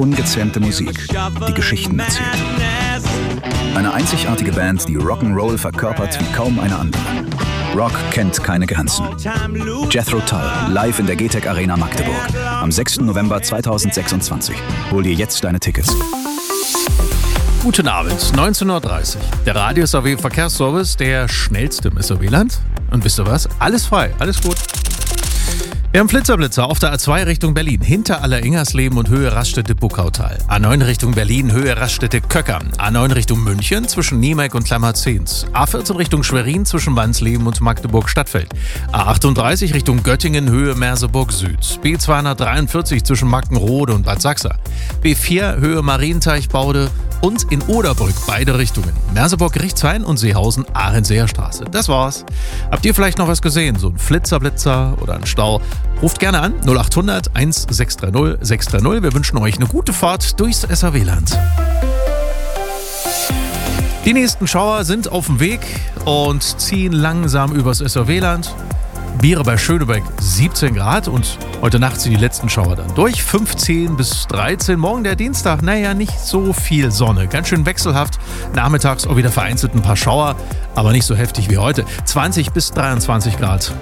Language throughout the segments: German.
Ungezähmte Musik, die Geschichten erzählt. Eine einzigartige Band, die Rock'n'Roll verkörpert wie kaum eine andere. Rock kennt keine Grenzen. Jethro Tull, live in der GTEC Arena Magdeburg. Am 6. November 2026. Hol dir jetzt deine Tickets. Guten Abend, 19:30 Uhr. Der Radio SAW Verkehrsservice, der schnellste im SAW-Land. Und wisst ihr was? Alles frei, alles gut. Wir haben Flitzer auf der A2 Richtung Berlin, hinter Alleringersleben und Höhe Raststätte-Buckautal. A9 Richtung Berlin, Höhe Raststätte-Köcker. A9 Richtung München, zwischen Niemek und Klammerzens. A14 Richtung Schwerin, zwischen Wansleben und Magdeburg-Stadtfeld. A38 Richtung Göttingen, Höhe Merseburg-Süd. B243 zwischen Mackenrode und Bad Sachsa. B4 Höhe Marienteich-Baude und in Oderbrück, beide Richtungen. Merseburg-Gerichtshain und Seehausen, Aachen-Seerstraße. Das war's. Habt ihr vielleicht noch was gesehen? So ein Flitzer oder ein Stau? Ruft gerne an 0800 1630 630. Wir wünschen euch eine gute Fahrt durchs SAW-Land. Die nächsten Schauer sind auf dem Weg und ziehen langsam übers SAW-Land. Biere bei Schönebeck 17 Grad und heute Nacht sind die letzten Schauer dann durch. 15 bis 13. Morgen der Dienstag, nicht so viel Sonne. Ganz schön wechselhaft. Nachmittags auch wieder vereinzelt ein paar Schauer, aber nicht so heftig wie heute. 20 bis 23 Grad.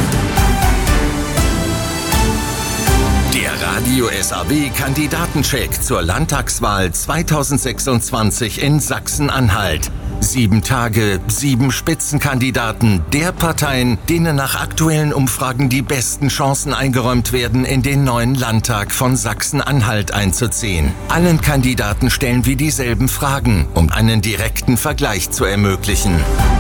Der Radio SAW-Kandidatencheck zur Landtagswahl 2026 in Sachsen-Anhalt. 7 Tage, 7 Spitzenkandidaten der Parteien, denen nach aktuellen Umfragen die besten Chancen eingeräumt werden, in den neuen Landtag von Sachsen-Anhalt einzuziehen. Allen Kandidaten stellen wir dieselben Fragen, um einen direkten Vergleich zu ermöglichen.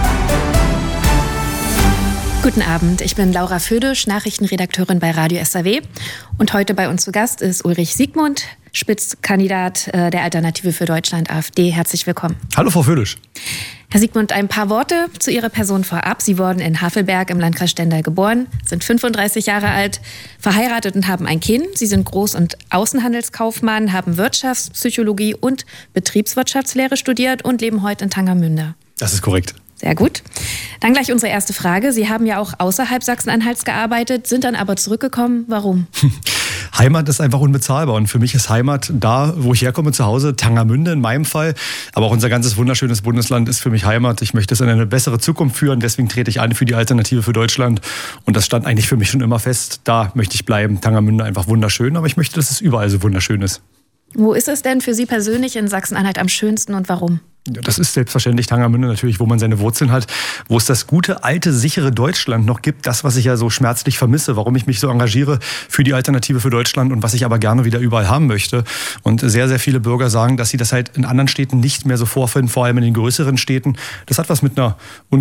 Guten Abend, ich bin Laura Födisch, Nachrichtenredakteurin bei Radio SAW. Und heute bei uns zu Gast ist Ulrich Siegmund, Spitzenkandidat der Alternative für Deutschland, AfD. Herzlich willkommen. Hallo, Frau Födisch. Herr Siegmund, ein paar Worte zu Ihrer Person vorab. Sie wurden in Havelberg im Landkreis Stendal geboren, sind 35 Jahre alt, verheiratet und haben ein Kind. Sie sind Groß- und Außenhandelskaufmann, haben Wirtschaftspsychologie und Betriebswirtschaftslehre studiert und leben heute in Tangermünde. Das ist korrekt. Sehr gut. Dann gleich unsere erste Frage. Sie haben ja auch außerhalb Sachsen-Anhalts gearbeitet, sind dann aber zurückgekommen. Warum? Heimat ist einfach unbezahlbar und für mich ist Heimat da, wo ich herkomme, zu Hause, Tangermünde in meinem Fall. Aber auch unser ganzes wunderschönes Bundesland ist für mich Heimat. Ich möchte es in eine bessere Zukunft führen, deswegen trete ich an für die Alternative für Deutschland. Und das stand eigentlich für mich schon immer fest. Da möchte ich bleiben. Tangermünde einfach wunderschön, aber ich möchte, dass es überall so wunderschön ist. Wo ist es denn für Sie persönlich in Sachsen-Anhalt am schönsten und warum? Ja, das ist selbstverständlich Tangermünde natürlich, wo man seine Wurzeln hat, wo es das gute, alte, sichere Deutschland noch gibt. Das, was ich ja so schmerzlich vermisse, warum ich mich so engagiere für die Alternative für Deutschland und was ich aber gerne wieder überall haben möchte. Und sehr, sehr viele Bürger sagen, dass sie das halt in anderen Städten nicht mehr so vorfinden, vor allem in den größeren Städten. Das hat was mit einer